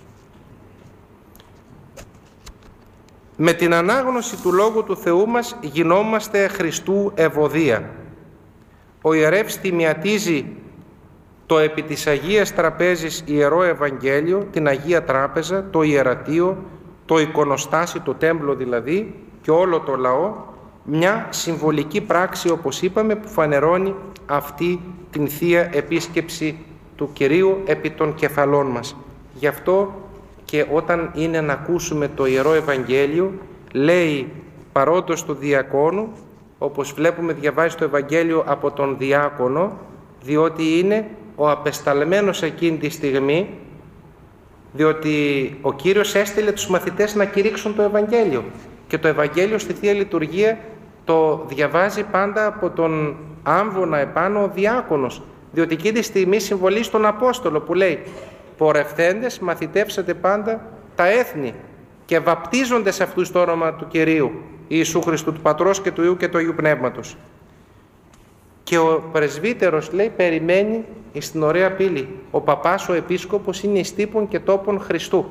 Με την ανάγνωση του Λόγου του Θεού μας γινόμαστε Χριστού ευωδία. Ο ιερεύς θυμιατίζει το επί της Αγίας Τραπέζης Ιερό Ευαγγέλιο, την Αγία Τράπεζα, το Ιερατείο, το εικονοστάσι, το τέμπλο δηλαδή, και όλο το λαό, μια συμβολική πράξη, όπως είπαμε, που φανερώνει αυτή την Θεία Επίσκεψη του Κυρίου επί των κεφαλών μας. Γι' αυτό και όταν είναι να ακούσουμε το Ιερό Ευαγγέλιο, λέει παρόντος του διακόνου, όπως βλέπουμε διαβάζει το Ευαγγέλιο από τον διάκονο, διότι είναι ο απεσταλμένος εκείνη τη στιγμή, διότι ο Κύριος έστειλε τους μαθητές να κηρύξουν το Ευαγγέλιο, και το Ευαγγέλιο στη Θεία Λειτουργία το διαβάζει πάντα από τον άμβονα επάνω ο διάκονος, διότι εκείνη τη στιγμή συμβολεί στον Απόστολο που λέει, «Πορευθέντες μαθητεύσατε πάντα τα έθνη και βαπτίζονται σε αυτούς το όνομα του Κυρίου Ιησού Χριστού, του Πατρός και του Υιού και του Αγίου Πνεύματος». Και ο πρεσβύτερος, λέει, περιμένει στην ωραία πύλη. Ο παπάς, ο επίσκοπος, είναι εις τύπων και τόπων Χριστού.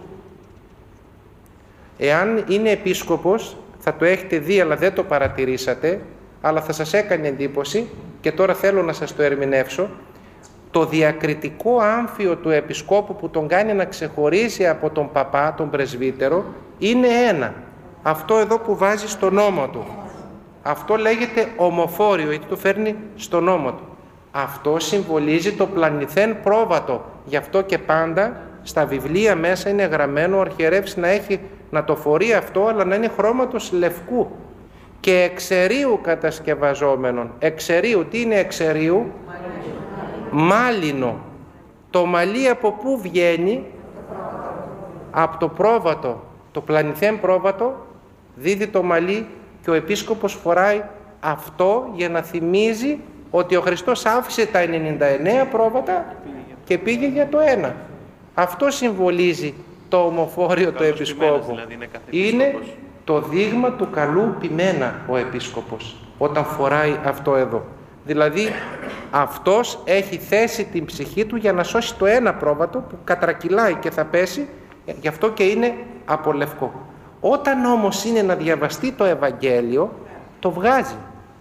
Εάν είναι επίσκοπος, θα το έχετε δει αλλά δεν το παρατηρήσατε, αλλά θα σας έκανε εντύπωση και τώρα θέλω να σας το ερμηνεύσω. Το διακριτικό άμφιο του επισκόπου που τον κάνει να ξεχωρίζει από τον παπά, τον πρεσβύτερο, είναι ένα. Αυτό εδώ που βάζει στο νόμο του. Αυτό λέγεται ομοφόριο, γιατί το φέρνει στο νόμο του. Αυτό συμβολίζει το πλανηθέν πρόβατο. Γι' αυτό και πάντα στα βιβλία μέσα είναι γραμμένο ο αρχιερεύς να έχει, να το φορεί αυτό, αλλά να είναι χρώματος λευκού και εξαιρίου κατασκευαζόμενων. Εξαιρίου, τι είναι εξαιρίου? Μάλινο. Το μαλλί από πού βγαίνει? Από το πρόβατο. Το πλανηθέν πρόβατο δίδει το μαλλί και ο επίσκοπος φοράει αυτό για να θυμίζει ότι ο Χριστός άφησε τα ενενήντα εννέα πρόβατα και πήγε για το ένα. Αυτό συμβολίζει το ομοφόριο του επισκόπου. Δηλαδή είναι, είναι το δείγμα του καλού ποιμένα ο επίσκοπος όταν φοράει αυτό εδώ. Δηλαδή αυτός έχει θέσει την ψυχή του για να σώσει το ένα πρόβατο που κατρακυλάει και θα πέσει, γι' αυτό και είναι από λευκό. Όταν όμως είναι να διαβαστεί το Ευαγγέλιο, το βγάζει.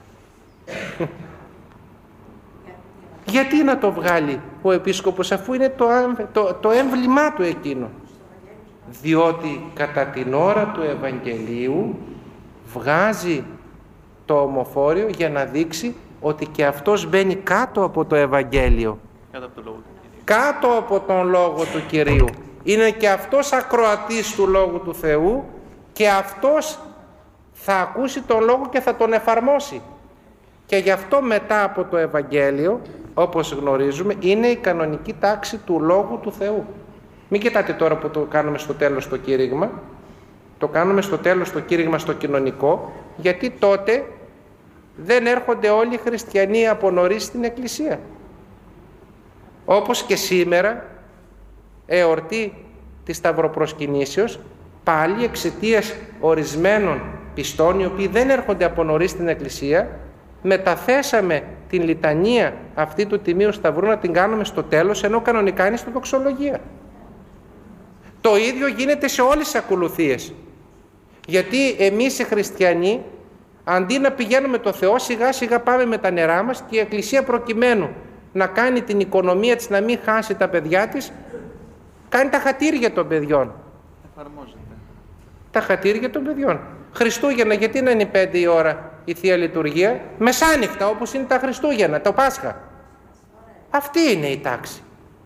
Γιατί να το βγάλει ο επίσκοπος, αφού είναι το, το, το έμβλημά του εκείνο? Διότι κατά την ώρα του Ευαγγελίου βγάζει το ομοφόριο για να δείξει ότι και αυτός μπαίνει κάτω από το Ευαγγέλιο, κάτω από, το λόγο του κάτω από τον Λόγο του Κυρίου. Είναι και αυτός ακροατής του Λόγου του Θεού και αυτός θα ακούσει τον Λόγο και θα τον εφαρμόσει. Και γι' αυτό μετά από το Ευαγγέλιο, όπως γνωρίζουμε, είναι η κανονική τάξη του Λόγου του Θεού. Μην κοιτάτε τώρα που το κάνουμε στο τέλος το κήρυγμα, το κάνουμε στο τέλος το κήρυγμα στο κοινωνικό, γιατί τότε δεν έρχονται όλοι οι χριστιανοί από νωρίς στην Εκκλησία. Όπως και σήμερα, εορτή της Σταυροπροσκυνήσεως, πάλι εξαιτίας ορισμένων πιστών, οι οποίοι δεν έρχονται από νωρίς στην Εκκλησία, μεταθέσαμε την λιτανία αυτή του Τιμίου Σταυρού να την κάνουμε στο τέλος, ενώ κανονικά είναι στο δοξολογία. Το ίδιο γίνεται σε όλες τις ακολουθίες. Γιατί εμείς οι χριστιανοί Αντί να πηγαίνουμε το Θεό, σιγά σιγά πάμε με τα νερά μας και η Εκκλησία, προκειμένου να κάνει την οικονομία της, να μην χάσει τα παιδιά της, κάνει τα χατήρια των παιδιών. Εφαρμόζεται. Τα χατήρια των παιδιών. Χριστούγεννα, γιατί να είναι πέντε η ώρα η Θεία Λειτουργία? Μεσάνυχτα, όπως είναι τα Χριστούγεννα, το Πάσχα. Αυτή είναι η τάξη.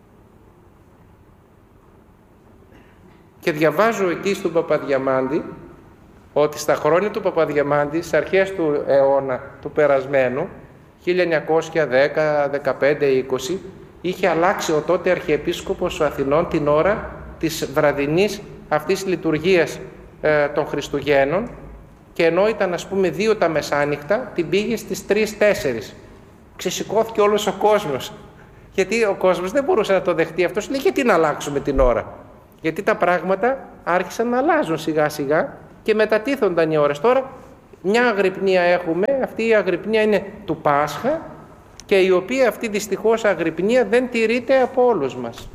Και διαβάζω εκεί στον Παπαδιαμάντη ότι στα χρόνια του Παπαδιαμάντη, στις αρχές του αιώνα του περασμένου, χίλια εννιακόσια δέκα, δεκαπέντε, είκοσι, είχε αλλάξει ο τότε Αρχιεπίσκοπος του Αθηνών την ώρα της βραδινής αυτής λειτουργίας ε, των Χριστουγέννων, και ενώ ήταν, ας πούμε, δύο τα μεσάνυχτα, την πήγε στις τρεις τέσσερις. Ξεσηκώθηκε όλος ο κόσμος. Γιατί ο κόσμος δεν μπορούσε να το δεχτεί. Αυτός λέει, γιατί να αλλάξουμε την ώρα? Γιατί τα πράγματα άρχισαν να αλλάζουν σιγά σιγά και μετατίθονταν οι ώρες. Τώρα μια αγρυπνία έχουμε, αυτή η αγρυπνία είναι του Πάσχα, και η οποία αυτή δυστυχώς αγρυπνία δεν τηρείται από όλους μας.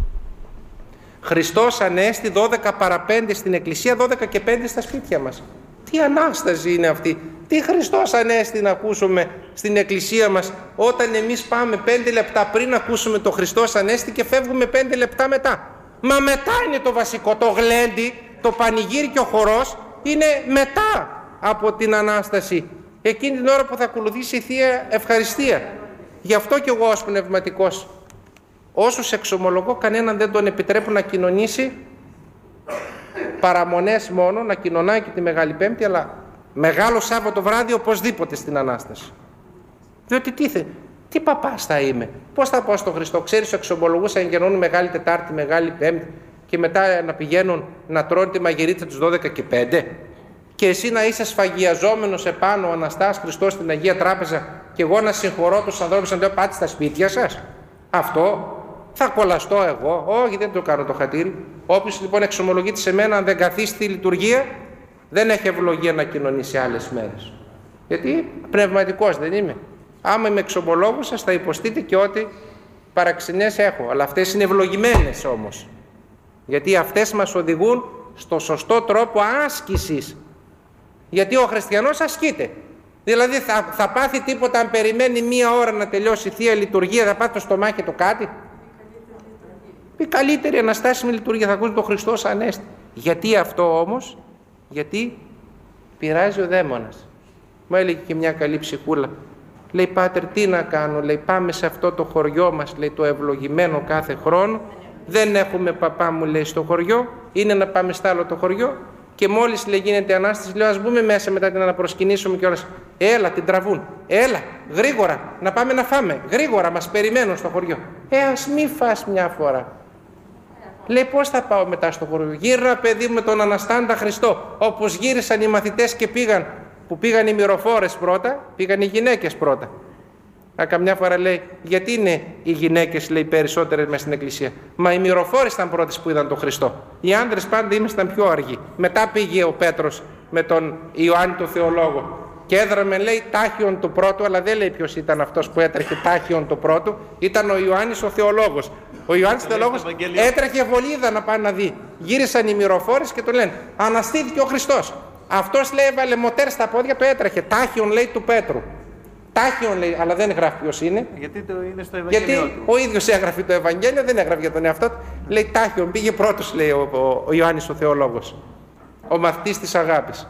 Χριστός Ανέστη δώδεκα παρά πέντε στην Εκκλησία, δώδεκα και πέντε στα σπίτια μας. Τι Ανάσταση είναι αυτή? Τι Χριστός Ανέστη να ακούσουμε στην Εκκλησία μας, όταν εμείς πάμε πέντε λεπτά πριν ακούσουμε το Χριστός Ανέστη και φεύγουμε πέντε λεπτά μετά? Μα μετά είναι το βασικό, το γλέντι, το πανηγύρι και ο χορός είναι μετά από την Ανάσταση, εκείνη την ώρα που θα ακολουθήσει η Θεία Ευχαριστία. Γι' αυτό και εγώ ως πνευματικός, όσους εξομολογώ, κανέναν δεν τον επιτρέπω να κοινωνήσει παραμονές μόνο, να κοινωνάει και τη Μεγάλη Πέμπτη, αλλά Μεγάλο Σάββατο βράδυ οπωσδήποτε στην Ανάσταση. Διότι τι, θε, τι παπάς θα είμαι, πώς θα πάω στον Χριστό? Ξέρεις, εξομολογούς εγγενώνουν Μεγάλη Τετάρτη, Μεγάλη Πέμπτη και μετά να πηγαίνουν να τρώνε τη μαγειρίτσα τους δώδεκα και πέντε, και εσύ να είσαι σφαγιαζόμενος επάνω, Αναστάς Χριστός στην Αγία Τράπεζα, και εγώ να συγχωρώ τους ανθρώπους, να λέω πάτε στα σπίτια σας? Αυτό θα κολλαστώ εγώ? Όχι, δεν το κάνω το χατήρι. Όποιος λοιπόν εξομολογείται σε μένα, αν δεν καθίσει στη λειτουργία, δεν έχει ευλογία να κοινωνήσει άλλες μέρες. Γιατί πνευματικός δεν είμαι. Άμα είμαι εξομολόγος σας, θα υποστείτε και ό,τι παραξενές έχω. Αλλά αυτές είναι ευλογημένες όμως. Γιατί αυτές μας οδηγούν στο σωστό τρόπο άσκησης. Γιατί ο χριστιανός ασκείται. Δηλαδή θα, θα πάθει τίποτα αν περιμένει μία ώρα να τελειώσει η Θεία Λειτουργία, θα πάθει το στομάχι του κάτι? Η καλύτερη αναστάσιμη λειτουργία, θα ακούσει το Χριστός Ανέστη. Γιατί αυτό όμως? Γιατί πειράζει ο δαίμονας. Μου έλεγε και μια καλή ψυχούλα, λέει, πάτερ, τι να κάνω? Λέει, πάμε σε αυτό το χωριό μας, λέει, το ευλογημένο κάθε χρόνο, δεν έχουμε παπά, μου λέει, στο χωριό, είναι να πάμε στο άλλο το χωριό, και μόλις, λέει, γίνεται Ανάσταση, λέω, ας μπούμε μέσα μετά την αναπροσκυνήσουμε κιόλας. Έλα, την τραβούν. Έλα, γρήγορα, να πάμε να φάμε. Γρήγορα, μας περιμένουν στο χωριό. Ε, ας μη φας μια φορά. Λέει, πώς θα πάω μετά στο χωριό? Γύρνα, παιδί μου, με τον Αναστάντα Χριστό. Όπως γύρισαν οι μαθητές και πήγαν, που πήγαν οι μυροφόρες πρώτα, πήγαν οι γυναίκες πρώτα. Α, καμιά φορά λέει, γιατί είναι οι γυναίκες, λέει, περισσότερες μέσα στην Εκκλησία? Μα οι μυροφόρες ήταν πρώτες που είδαν τον Χριστό. Οι άντρες πάντα ήμασταν πιο αργοί. Μετά πήγε ο Πέτρος με τον Ιωάννη τον Θεολόγο. Και έδραμε, λέει, τάχιον του πρώτου, αλλά δεν λέει ποιος ήταν αυτός που έτρεχε τάχιον του πρώτου. Ήταν ο Ιωάννης ο Θεολόγος. Ο Ιωάννης ο Θεολόγος έτρεχε βολίδα να πάει να δει. Γύρισαν οι μυροφόρες και του λένε, αναστήθηκε ο Χριστός. Αυτός, λέει, έβαλε μοτέρ στα πόδια, το έτρεχε. Τάχιον, λέει, του Πέτρου. Τάχιον, λέει, αλλά δεν γράφει ποιος είναι. Γιατί το είναι στο Ευαγγέλιο Γιατί του. ο ίδιος έγραφε το Ευαγγέλιο, δεν έγραφε για τον εαυτό του. Λέει, τάχιον, πήγε πρώτος, λέει, ο, ο, ο Ιωάννης ο Θεολόγος. Ο μαθητής της αγάπης.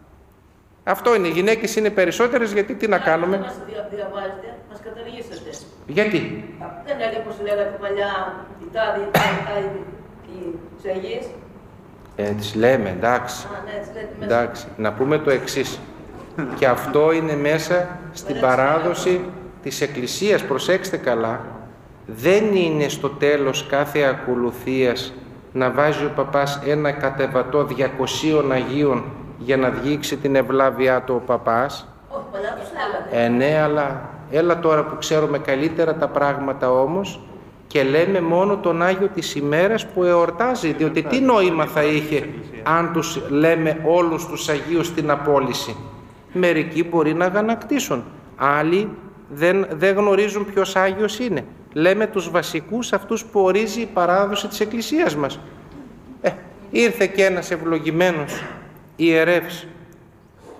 Αυτό είναι, οι γυναίκες είναι περισσότερες, γιατί τι να κάνουμε? Αν μας διαβάζετε, μας καταργήσατε. Γιατί? Δεν έλεγε πως λέγατε παλιά, η τάδη, η τάδη, η τάδη, της Αγίας. Ε, τις λέμε, εντάξει. Α, ναι, τις λέτε μέσα. Εντάξει, να πούμε το εξής. Και αυτό είναι μέσα στην παράδοση της Εκκλησίας, προσέξτε καλά. Δεν είναι στο τέλος κάθε ακολουθίας να βάζει ο παπάς ένα κατεβατό διακοσίων Αγίων για να διήξει την ευλάβειά του ο παπάς. Όχι, παλιά τους λέγατε. Ε, ναι, αλλά έλα τώρα που ξέρουμε καλύτερα τα πράγματα όμως και λέμε μόνο τον Άγιο της ημέρας που εορτάζει, διότι τι νόημα θα είχε αν τους λέμε όλους τους Αγίους στην απόλυση? Μερικοί μπορεί να αγανακτήσουν, άλλοι δεν, δεν γνωρίζουν ποιος Άγιος είναι. Λέμε τους βασικούς, αυτούς που ορίζει η παράδοση της Εκκλησίας μας. Ε, ήρθε και ένας ευλογημένος ιερεύς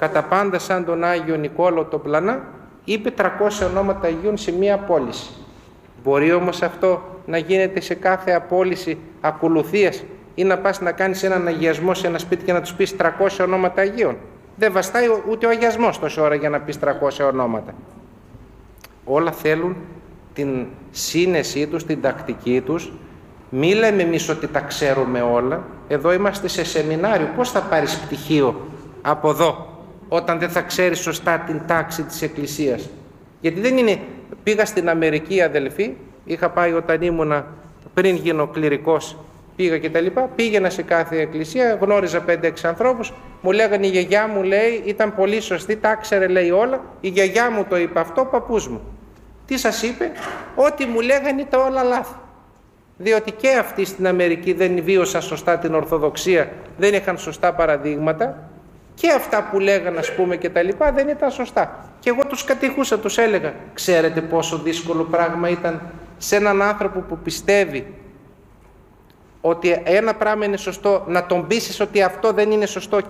κατά πάντα σαν τον Άγιο Νικόλαο τον Πλανά, είπε τριακόσια ονόματα Αγίων σε μία απόλυση. Μπορεί όμως αυτό να γίνεται σε κάθε απόλυση ακολουθίας ή να πας να κάνεις έναν αγιασμό σε ένα σπίτι και να τους πεις τριακόσια ονόματα Αγίων? Δεν βαστάει ούτε ο αγιασμός τόση ώρα για να πεις τριακόσια ονόματα. Όλα θέλουν την σύνεσή τους, την τακτική τους. Μη λέμε εμείς ότι τα ξέρουμε όλα. Εδώ είμαστε σε σεμινάριο. Πώς θα πάρεις πτυχίο από εδώ όταν δεν θα ξέρεις σωστά την τάξη της Εκκλησίας? Γιατί δεν είναι... Πήγα στην Αμερική, αδελφοί, είχα πάει όταν ήμουνα πριν γίνω κληρικός, πήγα και τα λοιπά, πήγαινα σε κάθε εκκλησία, γνώριζα πέντε έξι ανθρώπους, μου λέγανε η γιαγιά μου, λέει, ήταν πολύ σωστή, τα ξέρε, λέει, όλα, η γιαγιά μου το είπε αυτό, ο παππούς μου. Τι σας είπε? Ό,τι μου λέγανε ήταν όλα λάθη. Διότι και αυτοί στην Αμερική δεν βίωσαν σωστά την Ορθοδοξία, δεν είχαν σωστά παραδείγματα, και αυτά που λέγανε, ας πούμε, και τα λοιπά δεν ήταν σωστά. Και εγώ τους κατηχούσα, τους έλεγα, ξέρετε πόσο δύσκολο πράγμα ήταν σε έναν άνθρωπο που πιστεύει ότι ένα πράγμα είναι σωστό, να τον πείσεις ότι αυτό δεν είναι σωστό